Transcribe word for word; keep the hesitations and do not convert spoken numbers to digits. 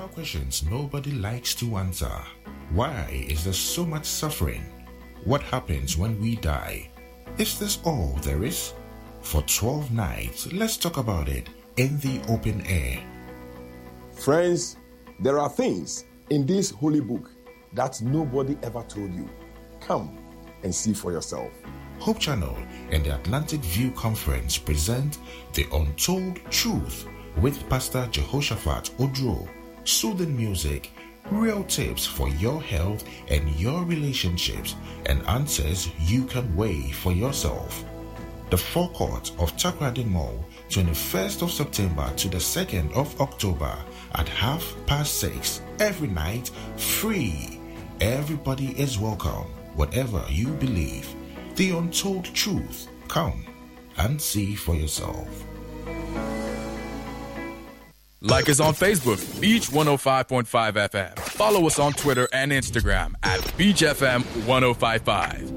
are questions nobody likes to answer. Why is there so much suffering? What happens when we die? Is this all there is? For twelve nights, let's talk about it in the open air. Friends, there are things in this holy book that nobody ever told you. Come and see for yourself. Hope Channel and the Atlantic View Conference present The Untold Truth with Pastor Jehoshaphat Odro. Soothing music, real tips for your health and your relationships, and answers you can weigh for yourself. The forecourt of Takoradi Mall, twenty-first of September to the second of October at half past six every night, free. Everybody is welcome, whatever you believe. The Untold Truth. Come and see for yourself. Like us on Facebook, Beach one oh five point five F M. Follow us on Twitter and Instagram at Beach F M one oh five point five.